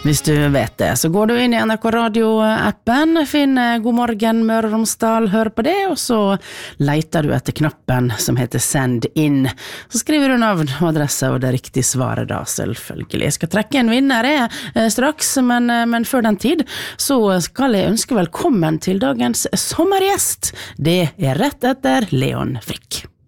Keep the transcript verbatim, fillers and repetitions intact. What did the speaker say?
Hvis du vet det, så går du inn i N R K Radio-appen, finner God morgen Møre og Romsdal, hør på det, og så leter du etter knappen som heter Send inn. Så skriver du navn og adresse og det riktige svaret da, selvfølgelig. Jeg skal trekke en vinner jeg, straks, men, men før den tid, så skal jeg ønske velkommen til dagens sommergjest. Det er rett etter Leon Frikk.